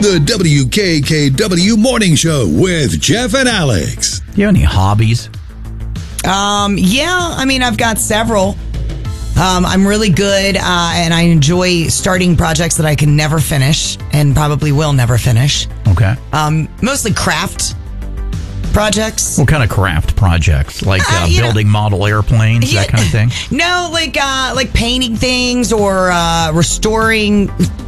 The WKKW Morning Show with Jeff and Alex. Do you have any hobbies? Yeah, I mean, I've got several. I'm really good, and I enjoy starting projects that I can never finish and probably will never finish. Okay. Mostly craft projects. What kind of craft projects? Like building model airplanes, that kind of thing? No, like painting things or restoring